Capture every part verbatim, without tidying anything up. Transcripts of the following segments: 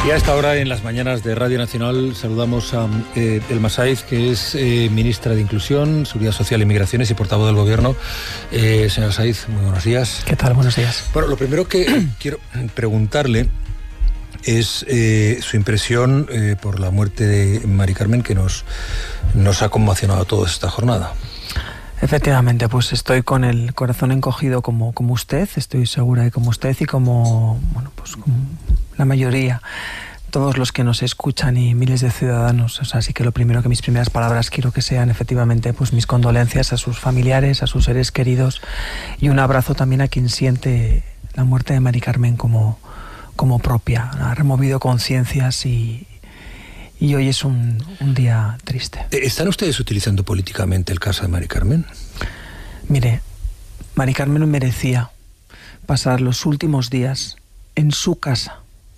Y a esta hora, en las mañanas de Radio Nacional, saludamos a eh, Elma Saiz, que es eh, ministra de Inclusión, Seguridad Social y Migraciones y portavoz del Gobierno. Eh, señora Saiz, muy buenos días. ¿Qué tal? Buenos días. Bueno, lo primero que quiero preguntarle es eh, su impresión eh, por la muerte de Mari Carmen, que nos, nos ha conmocionado a todos esta jornada. Efectivamente, pues estoy con el corazón encogido como, como usted, estoy segura de como usted y como, bueno, pues como la mayoría, todos los que nos escuchan y miles de ciudadanos. O sea, así que lo primero, que mis primeras palabras quiero que sean efectivamente pues mis condolencias a sus familiares, a sus seres queridos, y un abrazo también a quien siente la muerte de Mari Carmen como, como propia. Ha removido conciencias y, y hoy es un, un día triste. ¿Están ustedes utilizando políticamente el caso de Mari Carmen? Mire, Mari Carmen merecía pasar los últimos días en su casa.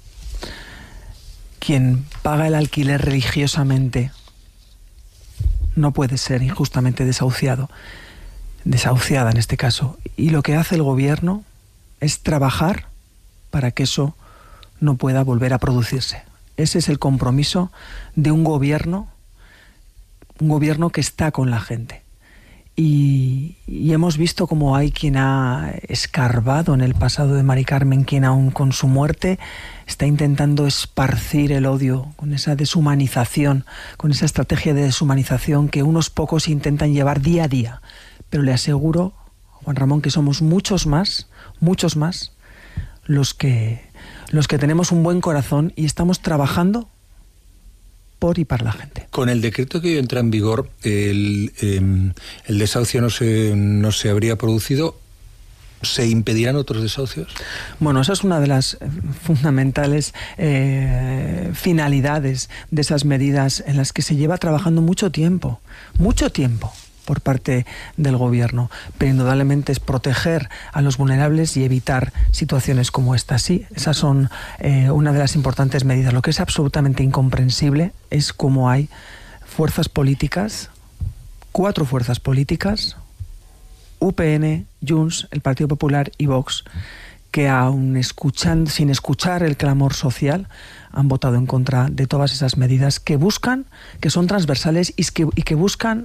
Quien paga el alquiler religiosamente no puede ser injustamente desahuciado, desahuciada en este caso. Y lo que hace el gobierno es trabajar para que eso no pueda volver a producirse. Ese es el compromiso de un gobierno, un gobierno que está con la gente. Y, y hemos visto cómo hay quien ha escarbado en el pasado de Mari Carmen, quien aún con su muerte está intentando esparcir el odio con esa deshumanización, con esa estrategia de deshumanización que unos pocos intentan llevar día a día. Pero le aseguro, Juan Ramón, que somos muchos más, muchos más, los que, los que tenemos un buen corazón y estamos trabajando por y para la gente. Con el decreto que hoy entra en vigor, el, eh, el desahucio no se, no se habría producido. ¿Se impedirán otros desahucios? Bueno, esa es una de las fundamentales eh, finalidades de esas medidas en las que se lleva trabajando mucho tiempo, mucho tiempo por parte del gobierno, pero indudablemente es proteger a los vulnerables y evitar situaciones como esta. Sí, esas son eh, una de las importantes medidas. Lo que es absolutamente incomprensible es cómo hay fuerzas políticas, cuatro fuerzas políticas, U P N, Junts, el Partido Popular y Vox, que aun escuchan, sin escuchar el clamor social, han votado en contra de todas esas medidas que buscan, que son transversales y que, y que buscan